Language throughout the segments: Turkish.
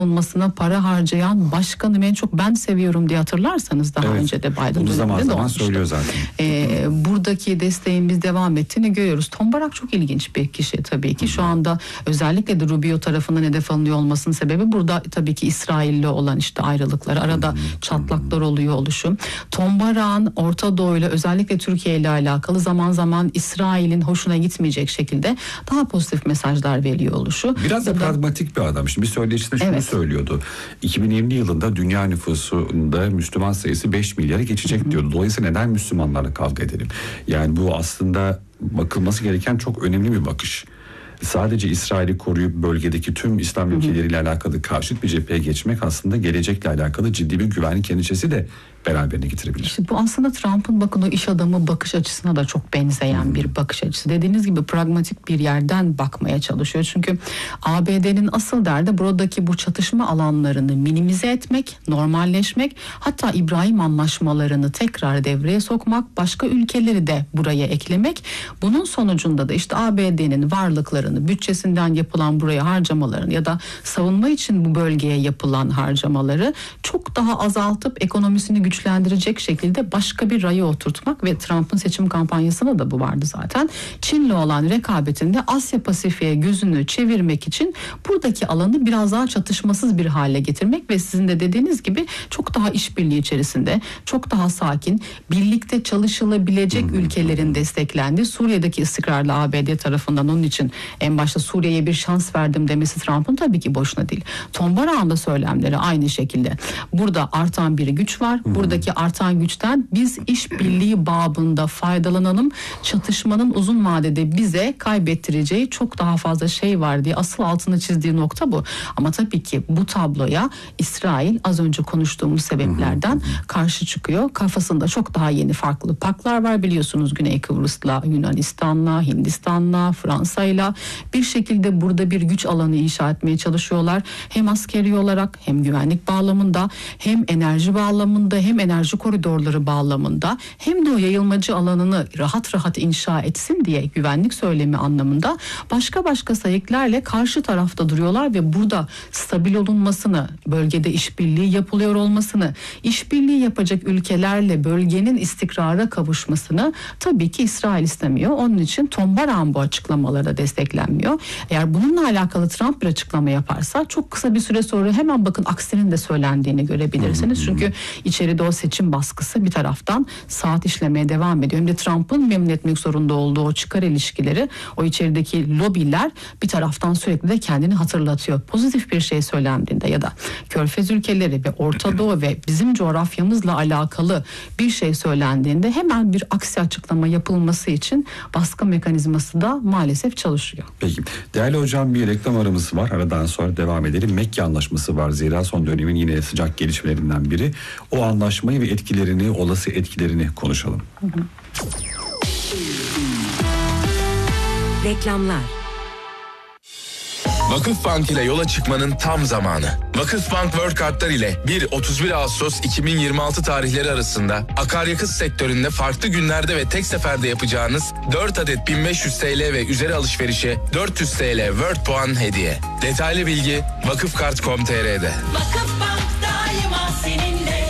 olmasına para harcayan başkanım en çok ben seviyorum diye hatırlarsanız daha önce de Biden döneminde zaman de olmuştu. Söylüyor zaten. Buradaki desteğimiz devam ettiğini görüyoruz. Tom Barak çok ilginç bir kişi tabii ki. Şu anda özellikle de Rubio tarafından hedef alınıyor olmasının sebebi burada tabii ki İsrail'le olan işte ayrılıklar, arada çatlaklar oluyor oluşum. Tom Barak'ın Orta Doğu'yla özellikle Türkiye ile alakalı zaman zaman İsrail'in hoşuna gitmeyecek şekilde daha pozitif mesajlar veriyor oluşu. Biraz da pragmatik bir adam. Şimdi bir söyleşide şunu söylüyordu. 2020 yılında dünya nüfusunda Müslüman sayısı 5 milyara geçecek diyordu. Dolayısıyla neden Müslümanlarla kavga edelim? Yani bu aslında bakılması gereken çok önemli bir bakış. Sadece İsrail'i koruyup bölgedeki tüm İslam ülkeleriyle alakalı karşıt bir cepheye geçmek aslında gelecekle alakalı ciddi bir güvenlik endişesi de beraberine getirebilir. İşte bu aslında Trump'ın bakın o iş adamı bakış açısına da çok benzeyen bir bakış açısı. Dediğiniz gibi pragmatik bir yerden bakmaya çalışıyor. Çünkü ABD'nin asıl derdi buradaki bu çatışma alanlarını minimize etmek, normalleşmek, hatta İbrahim anlaşmalarını tekrar devreye sokmak, başka ülkeleri de buraya eklemek. Bunun sonucunda da işte ABD'nin varlıklarını, bütçesinden yapılan buraya harcamalarını ya da savunma için bu bölgeye yapılan harcamaları çok daha azaltıp ekonomisini güçlendirecek şekilde başka bir raya oturtmak ve Trump'ın seçim kampanyasında da bu vardı zaten. Çin'le olan rekabetinde Asya Pasifik'e gözünü çevirmek için buradaki alanı biraz daha çatışmasız bir hale getirmek ve sizin de dediğiniz gibi çok daha işbirliği içerisinde, çok daha sakin, birlikte çalışılabilecek ülkelerin desteklendiği, Suriye'deki istikrarlı ABD tarafından onun için en başta Suriye'ye bir şans verdim demesi Trump'ın tabii ki boşuna değil. Tom Barak'ın da söylemleri aynı şekilde. Burada artan bir güç var. Buradaki artan güçten biz işbirliği babında faydalanalım. Çatışmanın uzun vadede bize kaybettireceği çok daha fazla şey var diye asıl altını çizdiği nokta bu. Ama tabii ki bu tabloya İsrail az önce konuştuğumuz sebeplerden karşı çıkıyor. Kafasında çok daha yeni farklı paklar var biliyorsunuz, Güney Kıbrıs'la, Yunanistan'la, Hindistan'la, Fransa'yla bir şekilde burada bir güç alanı inşa etmeye çalışıyorlar. Hem askeri olarak hem güvenlik bağlamında hem enerji bağlamında hem enerji koridorları bağlamında hem de o yayılmacı alanını rahat rahat inşa etsin diye güvenlik söylemi anlamında başka sayıklarla karşı tarafta duruyorlar ve burada stabil olunmasını, bölgede işbirliği yapılıyor olmasını, işbirliği yapacak ülkelerle bölgenin istikrara kavuşmasını tabii ki İsrail istemiyor. Onun için Tom Barak'ın bu açıklamaları da desteklenmiyor. Eğer bununla alakalı Trump bir açıklama yaparsa çok kısa bir süre sonra hemen bakın aksinin de söylendiğini görebilirsiniz. Çünkü içeride o seçim baskısı bir taraftan saat işlemeye devam ediyor. Hem de Trump'ın memnun etmek zorunda olduğu o çıkar ilişkileri, o içerideki lobiler bir taraftan sürekli de kendini hatırlatıyor. Pozitif bir şey söylendiğinde ya da Körfez ülkeleri ve Orta Doğu ve bizim coğrafyamızla alakalı bir şey söylendiğinde hemen bir aksi açıklama yapılması için baskı mekanizması da maalesef çalışıyor. Peki. Değerli hocam, bir reklam aramız var. Aradan sonra devam edelim. Mekke Anlaşması var. Zira son dönemin yine sıcak gelişmelerinden biri. O anlaşmayı ve etkilerini, olası etkilerini konuşalım. Reklamlar. Vakıfbank ile yola çıkmanın tam zamanı. Vakıfbank World Kartlar ile 1-31 Ağustos 2026 tarihleri arasında akaryakıt sektöründe farklı günlerde ve tek seferde yapacağınız 4 adet 1500 TL ve üzeri alışverişe 400 TL World puan hediye. Detaylı bilgi vakıfkart.com.tr'de. Vakıfbank daima seninle.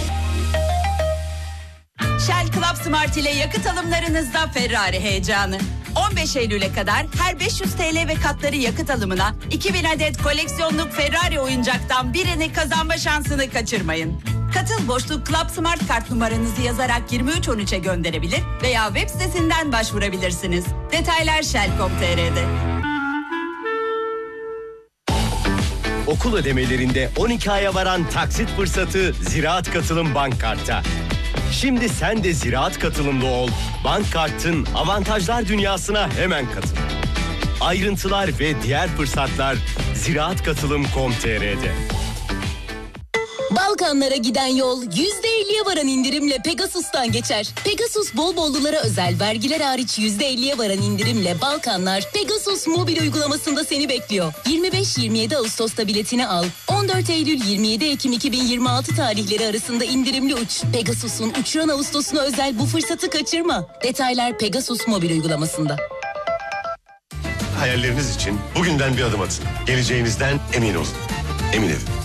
Shell Club Smart ile yakıt alımlarınızda Ferrari heyecanı. 15 Eylül'e kadar her 500 TL ve katları yakıt alımına 2000 adet koleksiyonluk Ferrari oyuncaktan birini kazanma şansını kaçırmayın. Katıl boşluk Club Smart kart numaranızı yazarak 2313'e gönderebilir veya web sitesinden başvurabilirsiniz. Detaylar Shell.com.tr'de. Okul ödemelerinde 12 aya varan taksit fırsatı Ziraat Katılım Bank Kart'ta. Şimdi sen de Ziraat Katılımlı ol. Bank Kart'ın avantajlar dünyasına hemen katıl. Ayrıntılar ve diğer fırsatlar ziraatkatılım.com.tr'de. Balkanlara giden yol %50'ye varan indirimle Pegasus'tan geçer. Pegasus bol bollulara özel vergiler hariç %50'ye varan indirimle Balkanlar Pegasus mobil uygulamasında seni bekliyor. 25-27 Ağustos'ta biletini al. 14 Eylül 27 Ekim 2026 tarihleri arasında indirimli uç. Pegasus'un uçuran Ağustos'una özel bu fırsatı kaçırma. Detaylar Pegasus mobil uygulamasında. Hayalleriniz için bugünden bir adım atın. Geleceğinizden emin olun. Emin Ev.